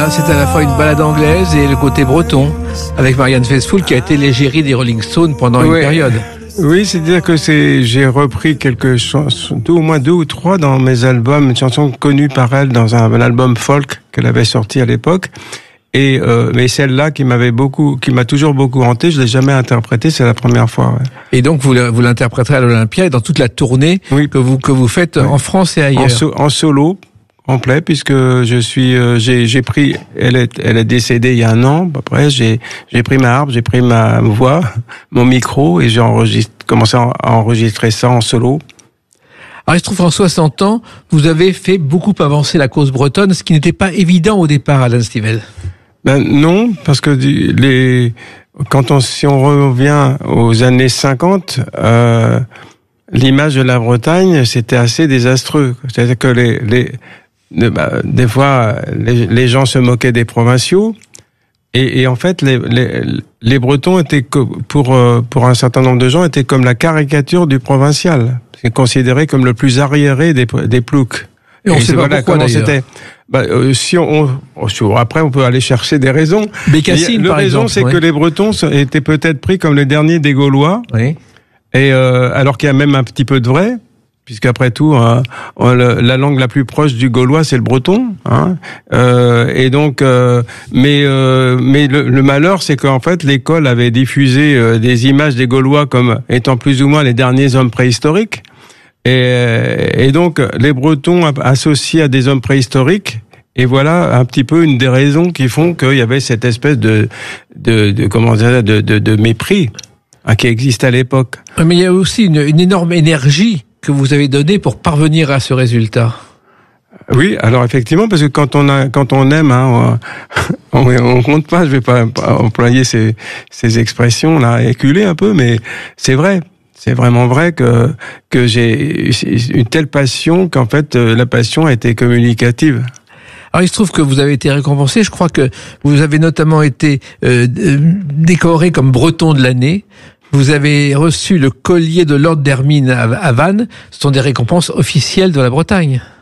c'est à la fois une balade anglaise et le côté breton, avec Marianne Faithfull qui a été l'égérie des Rolling Stones pendant une période. Oui, c'est-à-dire que j'ai repris quelques chansons, au moins 2 ou 3 dans mes albums, une chanson connue par elle dans un album folk qu'elle avait sorti à l'époque. Et mais celle-là qui m'a toujours beaucoup hanté, je l'ai jamais interprétée, c'est la première fois. Ouais. Et donc vous l'interpréterez à l'Olympia et dans toute la tournée que vous faites en France et ailleurs. En solo complet, puisque j'ai pris, elle est décédée il y a 1 an, après j'ai pris ma harpe, j'ai pris ma voix, mon micro et j'ai commencé à enregistrer ça en solo. Alors il se trouve qu'en 60 ans, vous avez fait beaucoup avancer la cause bretonne, ce qui n'était pas évident au départ, Alan Stivell. Non, parce que si on revient aux années 50, l'image de la Bretagne, c'était assez désastreux. C'est-à-dire que des fois, les gens se moquaient des provinciaux. Et en fait, les Bretons étaient, pour un certain nombre de gens, étaient comme la caricature du provincial. C'est considéré comme le plus arriéré des ploucs. Et on sait pas pourquoi d'ailleurs. C'était. Après, on peut aller chercher des raisons. Bécassine, par exemple. La raison, c'est que les Bretons étaient peut-être pris comme les derniers des Gaulois. Oui. Et alors qu'il y a même un petit peu de vrai. Puisqu'après tout, la langue la plus proche du gaulois, c'est le breton. Hein. Et donc, mais le malheur, c'est qu'en fait, l'école avait diffusé des images des Gaulois comme étant plus ou moins les derniers hommes préhistoriques. Et donc, les Bretons associés à des hommes préhistoriques. Et voilà un petit peu une des raisons qui font qu'il y avait cette espèce de mépris qui existe à l'époque. Mais il y a aussi une énorme énergie que vous avez donné pour parvenir à ce résultat. Oui, alors effectivement, parce que quand on aime, on compte pas. Je vais pas employer ces expressions là, éculées un peu, mais c'est vrai. C'est vraiment vrai que j'ai une telle passion qu'en fait la passion a été communicative. Alors il se trouve que vous avez été récompensé. Je crois que vous avez notamment été décoré comme Breton de l'année. Vous avez reçu le collier de l'ordre d'Hermine à Vannes. Ce sont des récompenses officielles de la Bretagne.